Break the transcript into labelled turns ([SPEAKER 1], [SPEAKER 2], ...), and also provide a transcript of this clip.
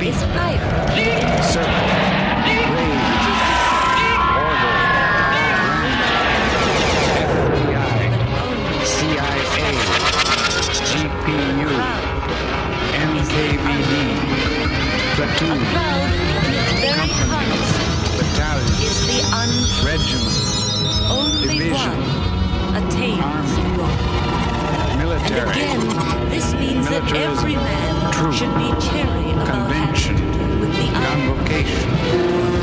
[SPEAKER 1] is higher.
[SPEAKER 2] Circle. Grade. Order. FBI. CIA. GPU. NKVD. Platoon.
[SPEAKER 1] A cloud in its very heart
[SPEAKER 2] Battalion.
[SPEAKER 1] is the
[SPEAKER 2] Regiment.
[SPEAKER 1] only
[SPEAKER 2] Division.
[SPEAKER 1] one attains
[SPEAKER 2] Army.
[SPEAKER 1] the goal. And
[SPEAKER 2] Military.
[SPEAKER 1] again, this means that
[SPEAKER 2] Militarism.
[SPEAKER 1] every man
[SPEAKER 2] Troop.
[SPEAKER 1] should be chary about
[SPEAKER 2] Convention.
[SPEAKER 1] having with the
[SPEAKER 2] Convocation.